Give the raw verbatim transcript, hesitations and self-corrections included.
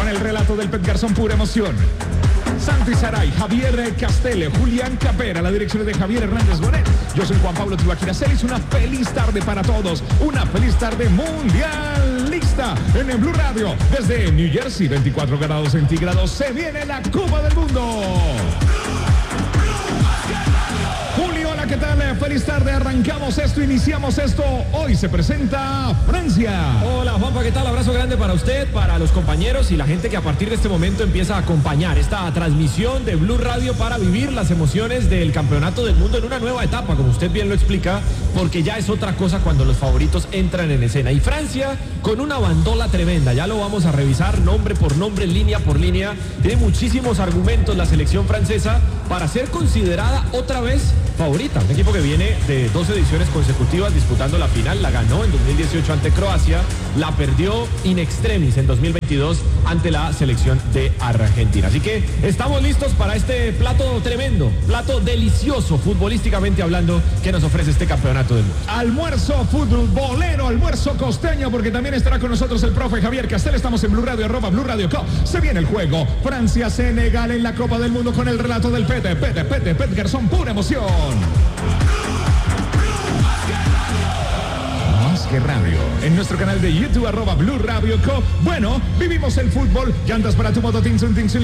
con el relato del Pet Garzón, pura emoción. Santi Saray, Javier Castell, Julián Capera, la dirección de Javier Hernández Bonet. Yo soy Juan Pablo Tibaquira Celis. Una feliz tarde para todos. Una feliz tarde mundialista en el Blue Radio. Desde New Jersey, veinticuatro grados centígrados. Se viene la Copa del Mundo. Julio, hola, ¿qué tal? Feliz tarde, arrancamos esto, iniciamos esto. Hoy se presenta Francia. Hola, Juanpa, ¿qué tal? Abrazo grande para usted, para los compañeros y la gente que a partir de este momento empieza a acompañar esta transmisión de Blue Radio para vivir las emociones del Campeonato del Mundo en una nueva etapa, como usted bien lo explica, porque ya es otra cosa cuando los favoritos entran en escena. Y Francia, con una bandola tremenda, ya lo vamos a revisar nombre por nombre, línea por línea. Tiene muchísimos argumentos la selección francesa para ser considerada otra vez favorita. Un equipo que viene de dos ediciones consecutivas disputando la final, la ganó en dos mil dieciocho ante Croacia, la perdió in extremis en dos mil veintidós ante la selección de Argentina. Así que estamos listos para este plato tremendo, plato delicioso futbolísticamente hablando que nos ofrece este campeonato del mundo. Almuerzo futbolero, almuerzo costeño, porque también estará con nosotros el profe Javier Castell. Estamos en Blue Radio, arroba Blue Radio Co. Se viene el juego Francia-Senegal en la Copa del Mundo con el relato del Pete, Pete, Pete, Pet Garzón, pura emoción. Más que radio. En nuestro canal de YouTube, arroba Blue Radio Co. Bueno, vivimos el fútbol. Llantas para tu moto, Tinsun, Tinsun.